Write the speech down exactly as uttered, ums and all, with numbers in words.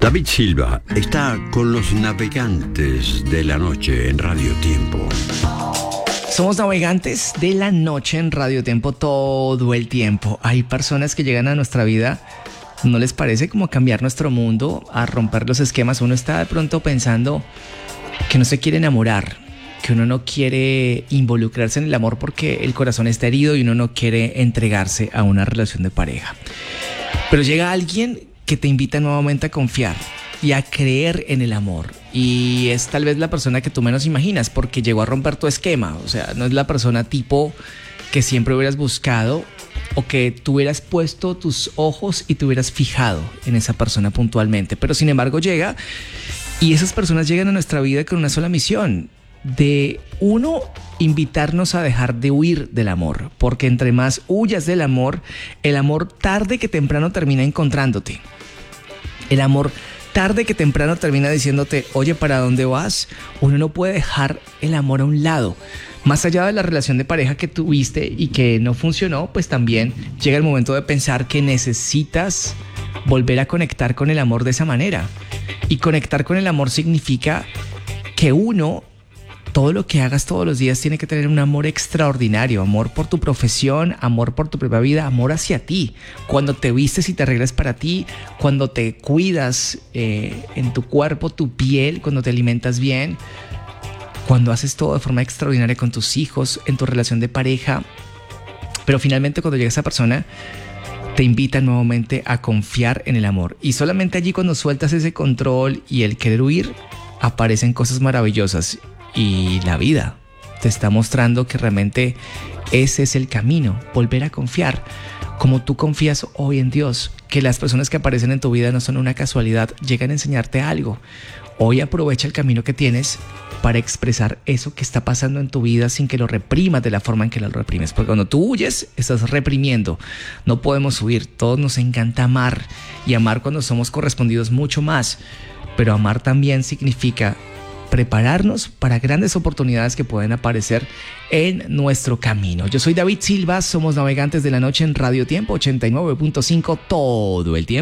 David Silva está con los navegantes de la noche en Radio Tiempo. Somos navegantes de la noche en Radio Tiempo todo el tiempo. Hay personas que llegan a nuestra vida, ¿no les parece como a cambiar nuestro mundo, a romper los esquemas? Uno está de pronto pensando que no se quiere enamorar, que uno no quiere involucrarse en el amor porque el corazón está herido y uno no quiere entregarse a una relación de pareja. Pero llega alguien que te invita nuevamente a confiar y a creer en el amor. Y es tal vez la persona que tú menos imaginas porque llegó a romper tu esquema. O sea, no es la persona tipo que siempre hubieras buscado o que tú hubieras puesto tus ojos y te hubieras fijado en esa persona puntualmente. Pero sin embargo llega, y esas personas llegan a nuestra vida con una sola misión: de uno, invitarnos a dejar de huir del amor, porque entre más huyas del amor, el amor tarde que temprano termina encontrándote. El amor tarde que temprano termina diciéndote: oye, ¿para dónde vas? Uno no puede dejar el amor a un lado. Más allá de la relación de pareja que tuviste y que no funcionó, pues también llega el momento de pensar que necesitas volver a conectar con el amor de esa manera. Y conectar con el amor significa que uno, todo lo que hagas todos los días, tiene que tener un amor extraordinario. Amor por tu profesión, amor por tu propia vida, amor hacia ti. Cuando te vistes y te arreglas para ti, cuando te cuidas eh, en tu cuerpo, tu piel, cuando te alimentas bien, cuando haces todo de forma extraordinaria con tus hijos, en tu relación de pareja. Pero finalmente cuando llega esa persona, te invita nuevamente a confiar en el amor. Y solamente allí, cuando sueltas ese control y el querer huir, aparecen cosas maravillosas. Y la vida te está mostrando que realmente ese es el camino, volver a confiar. Como tú confías hoy en Dios, que las personas que aparecen en tu vida no son una casualidad, llegan a enseñarte algo. Hoy aprovecha el camino que tienes para expresar eso que está pasando en tu vida sin que lo reprimas de la forma en que lo reprimes. Porque cuando tú huyes, estás reprimiendo. No podemos huir, todos nos encanta amar, y amar cuando somos correspondidos mucho más. Pero amar también significa prepararnos para grandes oportunidades que pueden aparecer en nuestro camino. Yo soy David Silva, somos navegantes de la noche en Radio Tiempo ochenta y nueve punto cinco todo el tiempo.